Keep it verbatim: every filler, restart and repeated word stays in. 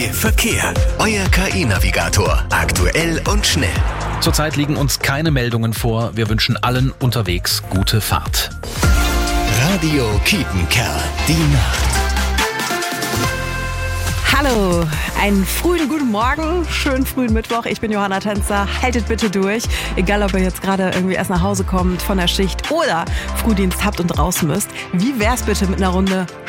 Verkehr. Euer K I-Navigator. Aktuell und schnell. Zurzeit liegen uns keine Meldungen vor. Wir wünschen allen unterwegs gute Fahrt. Radio Kiepenkerl. Die Nacht. Hallo, einen frühen guten Morgen, schönen frühen Mittwoch. Ich bin Johanna Tänzer. Haltet bitte durch, egal ob ihr jetzt gerade irgendwie erst nach Hause kommt von der Schicht oder Frühdienst habt und raus müsst. Wie wär's bitte mit einer Runde